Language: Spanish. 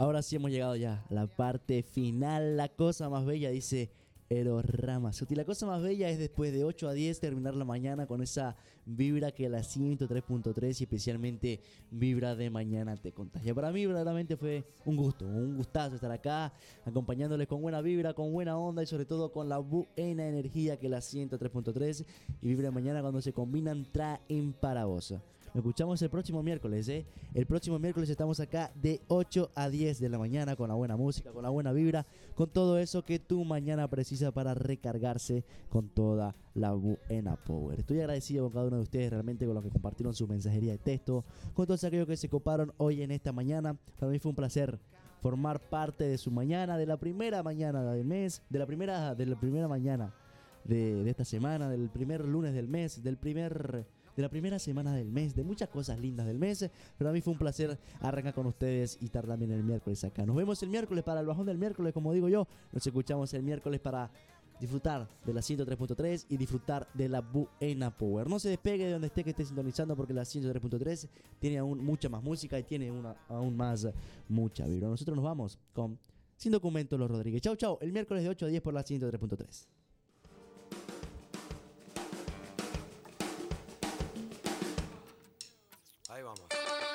Ahora sí hemos llegado ya a la parte final. La cosa más bella, dice Eros Ramazzotti. La cosa más bella es después de 8 a 10 terminar la mañana con esa vibra que la 103.3 y especialmente vibra de mañana te contagia. Para mí verdaderamente fue un gusto, un gustazo estar acá acompañándoles con buena vibra, con buena onda y sobre todo con la buena energía que la 103.3 y vibra de mañana cuando se combinan traen para vos. Nos escuchamos el próximo miércoles, El próximo miércoles estamos acá de 8 a 10 de la mañana con la buena música, con la buena vibra, con todo eso que tu mañana precisa para recargarse con toda la buena power. Estoy agradecido con cada uno de ustedes realmente con los que compartieron su mensajería de texto, con todos aquellos que se coparon hoy en esta mañana. Para mí fue un placer formar parte de su mañana, de la primera mañana del mes, de la primera mañana de esta semana, del primer lunes del mes, de la primera semana del mes, de muchas cosas lindas del mes. Pero a mí fue un placer arrancar con ustedes y estar también el miércoles acá. Nos vemos el miércoles para el bajón del miércoles, como digo yo. Nos escuchamos el miércoles para disfrutar de la 103.3 y disfrutar de la buena power. No se despegue de donde esté que esté sintonizando, porque la 103.3 tiene aún mucha más música y tiene aún más mucha vibra. Nosotros nos vamos con Sin Documento Los Rodríguez. Chau, chau. El miércoles de 8 a 10 por la 103.3. Ahí vamos.